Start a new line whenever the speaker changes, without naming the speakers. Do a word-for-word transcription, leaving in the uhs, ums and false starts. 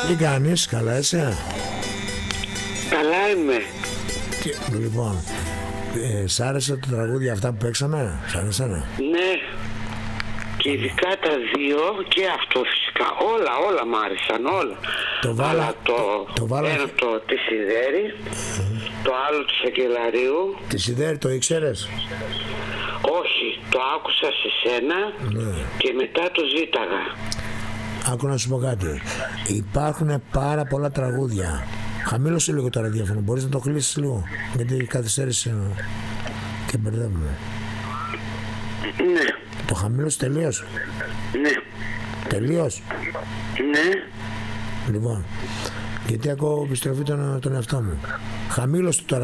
Τι κάνεις, καλά είσαι?
Καλά είμαι.
Τι, λοιπόν, ε, σ' άρεσε το τραγούδι αυτά που παίξαμε, σ' άρεσανε?
Ναι. Και ειδικά τα δύο και αυτό φυσικά. Όλα, όλα μ' άρεσαν, όλα.
Το βάλα,
Αλλά το,
το, το βάλα...
ένα το τη Σιδέρη, mm. το άλλο του Σακελαρίου.
Τη Σιδέρη το ήξερες?
Όχι, το άκουσα σε σένα, ναι. Και μετά το ζήταγα.
Άκου να σου πω κάτι. Υπάρχουν πάρα πολλά τραγούδια. Χαμήλωσε λίγο το ραδιόφωνο, μπορείς να το κλείσεις λίγο? Γιατί καθυστέρησε και μπερδεύουμε.
Ναι.
Το χαμήλωσε τελείως?
Ναι.
Τελείως?
Ναι.
Λοιπόν, γιατί ακούω επιστροφή τον, τον εαυτό μου. Χαμήλωσε το